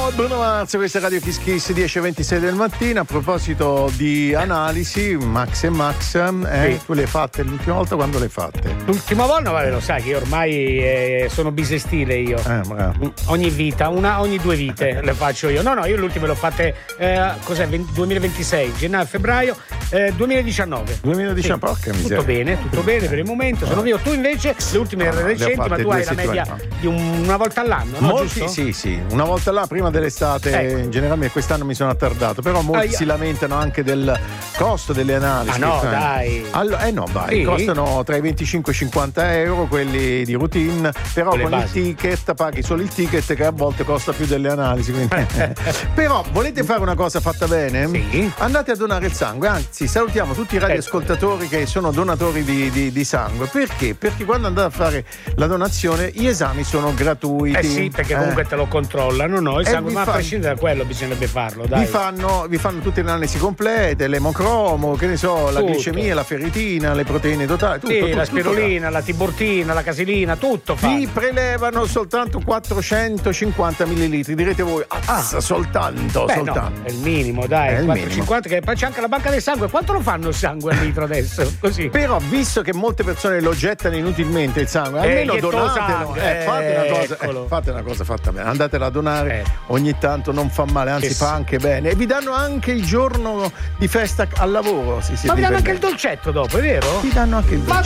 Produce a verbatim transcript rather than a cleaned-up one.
Buongiorno, Bruno Marzo, questa è Radio Kiss Kiss, dieci e ventisei del mattino. A proposito di analisi, Max e Max, eh, sì. tu le hai fatte l'ultima volta? Quando le hai fatte? L'ultima volta, vabbè, lo sai che io ormai eh, sono bisestile io. Eh, bravo. Ogni vita, una ogni due vite le faccio io. No, no, io le ultime le ho fatte, eh, cos'è, duemilaventisei, gennaio e febbraio, eh, duemiladiciannove. duemiladiciannove, sì. porca miseria. Tutto bene, tutto bene per il momento. Sono io. Tu invece, le ultime No, no, recenti, ma tu hai la media di un, una volta all'anno, no? Molti, Giusto? sì, sì, una volta là, prima dell'estate, ecco. generalmente quest'anno mi sono attardato, però molti Ah, si lamentano anche del costo delle analisi. Ah no, che, dai. Allo, eh no, vai, sì? costano tra i venticinque e i cinquanta euro quelli di routine, però Quelle con basi. il ticket paghi solo il ticket che a volte costa più delle analisi. Quindi... però volete fare una cosa fatta bene? Sì. Andate a donare il sangue, anzi salutiamo tutti i radioascoltatori che sono donatori di, di, di sangue. Perché? Perché quando andate a fare la donazione gli esami sono gratuiti. Eh sì, perché comunque Eh. te lo controllano, no? Il E sangue, vi ma fa- a prescindere da quello bisognerebbe farlo, dai. Vi fanno, vi fanno tutte le analisi complete, l'emocromo, che ne so, la Tutto. glicemia, la ferritina, le proteine totali, tutto, Sì, tutto, la tutto spirulina, la tiburtina, la casilina, tutto là. fanno. Vi prelevano soltanto quattrocentocinquanta millilitri. Direte voi, ah, soltanto, Beh, soltanto. no, è il minimo, dai, È il quattrocentocinquanta, che poi c'è anche la banca del sangue. Quanto lo fanno il sangue al litro adesso? Così. Però visto che molte persone lo gettano inutilmente il sangue, Eh, almeno ghetto donatelo, sangue, eh, fate, una cosa, eccolo. eh, fate una cosa fatta bene, andatela a donare, Eh. ogni tanto non fa male, anzi Che fa sì. anche bene. E vi danno anche il giorno di festa al lavoro. Sì, sì, Ma vi danno anche il dipendente. dolcetto dopo, è vero? Vi danno anche il Ma dolcetto.